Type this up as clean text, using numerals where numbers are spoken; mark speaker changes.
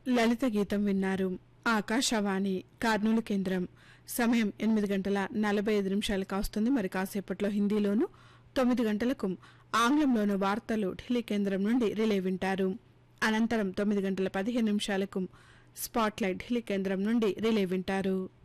Speaker 1: లలిత గీతం విన్నారు. ఆకాశవాణి కర్నూలు కేంద్రం. సమయం 8:45 కావస్తుంది. మరి కాసేపట్లో హిందీలోను, 9 గంటలకు ఆంగ్లంలోను వార్తలు ఢిల్లీ కేంద్రం నుండి రిలే వింటారు. అనంతరం 9:15 స్పాట్లైట్ ఢిల్లీ కేంద్రం నుండి రిలే వింటారు.